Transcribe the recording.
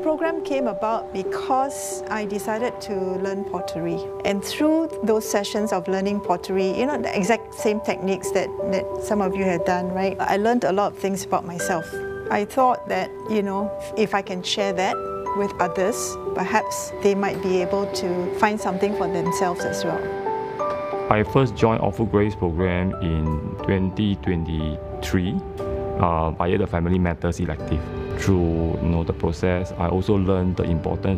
program came about because I decided to learn pottery. And through those sessions of learning pottery, you know, the exact same techniques that some of you have done, right? I learned a lot of things about myself. I thought that, you know, if I can share that with others, perhaps they might be able to find something for themselves as well. I first joined Awful Grace program in 2023 via the Family Matters elective. Through the process, I also learned the importance